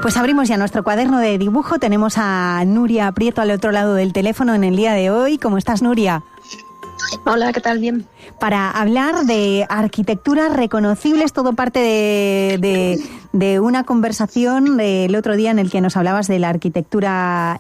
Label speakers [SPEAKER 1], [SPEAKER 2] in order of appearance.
[SPEAKER 1] Pues abrimos ya nuestro cuaderno de dibujo. Tenemos a Nuria Prieto al otro lado del teléfono en el día de hoy. ¿Cómo estás, Nuria?
[SPEAKER 2] Hola, ¿qué tal? Bien.
[SPEAKER 1] Para hablar de arquitecturas reconocibles, todo parte de una conversación del otro día en el que nos hablabas de la arquitectura